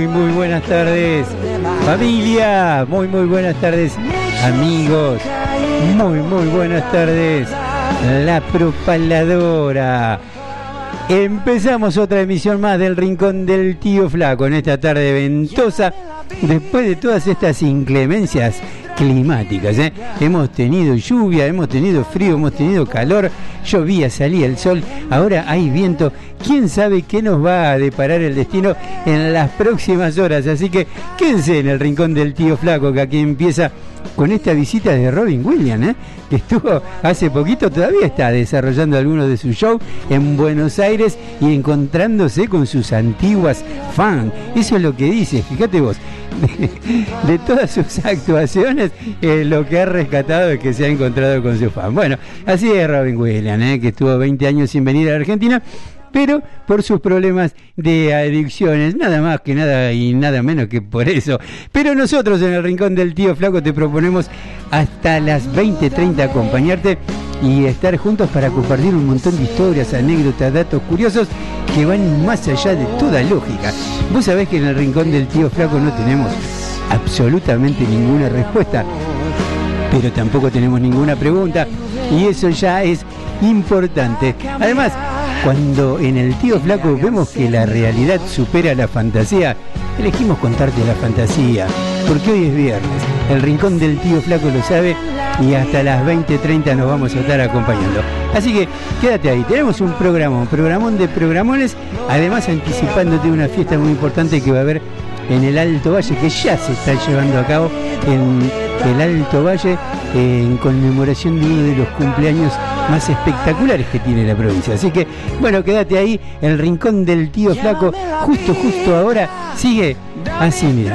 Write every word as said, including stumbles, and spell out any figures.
Muy, muy buenas tardes, familia. Muy, muy buenas tardes, amigos. Muy, muy buenas tardes, la propaladora. Empezamos otra emisión más del Rincón del Tío Flaco en esta tarde ventosa. Después de todas estas inclemencias climáticas, ¿eh? Hemos tenido lluvia, hemos tenido frío, hemos tenido calor, llovía, salía el sol, ahora hay viento. ¿Quién sabe qué nos va a deparar el destino en las próximas horas? Así que quédense en el Rincón del Tío Flaco, que aquí empieza con esta visita de Robin Williams, ¿eh? Que estuvo hace poquito, todavía está desarrollando algunos de sus shows en Buenos Aires y encontrándose con sus antiguas fans. Eso es lo que dice, fíjate vos, de, de todas sus actuaciones, eh, lo que ha rescatado es que se ha encontrado con sus fans. Bueno, así es Robin Williams, ¿eh? Que estuvo veinte años sin venir a la Argentina, pero por sus problemas de adicciones, nada más que nada y nada menos que por eso. Pero nosotros en el Rincón del Tío Flaco te proponemos hasta las veinte treinta acompañarte y estar juntos para compartir un montón de historias, anécdotas, datos curiosos que van más allá de toda lógica. Vos sabés que en el Rincón del Tío Flaco no tenemos absolutamente ninguna respuesta, pero tampoco tenemos ninguna pregunta, y eso ya es importante. Además, cuando en el Tío Flaco vemos que la realidad supera la fantasía, elegimos contarte la fantasía, porque hoy es viernes. El Rincón del Tío Flaco lo sabe y hasta las veinte treinta nos vamos a estar acompañando. Así que quédate ahí, tenemos un programa, un programón de programones, además anticipándote una fiesta muy importante que va a haber en el Alto Valle, que ya se está llevando a cabo en el Alto Valle, eh, en conmemoración de uno de los cumpleaños más espectaculares que tiene la provincia. Así que, bueno, quédate ahí, el Rincón del Tío Flaco, justo, justo ahora, sigue así, mira.